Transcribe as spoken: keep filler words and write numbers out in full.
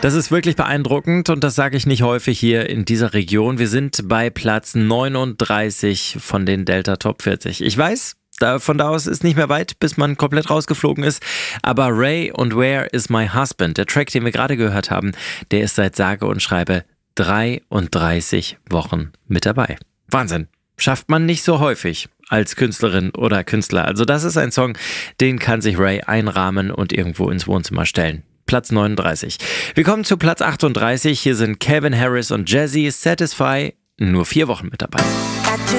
Das ist wirklich beeindruckend und das sage ich nicht häufig hier in dieser Region. Wir sind bei Platz neununddreißig von den Delta Top vierzig. Ich weiß, da, von da aus ist nicht mehr weit, bis man komplett rausgeflogen ist. Aber Ray und Where is My Husband, der Track, den wir gerade gehört haben, der ist seit sage und schreibe dreiunddreißig Wochen mit dabei. Wahnsinn. Schafft man nicht so häufig als Künstlerin oder Künstler. Also das ist ein Song, den kann sich Ray einrahmen und irgendwo ins Wohnzimmer stellen. Platz neununddreißig. Wir kommen zu Platz achtunddreißig. Hier sind Calvin Harris und Jazzy, Satisfy, nur vier Wochen mit dabei.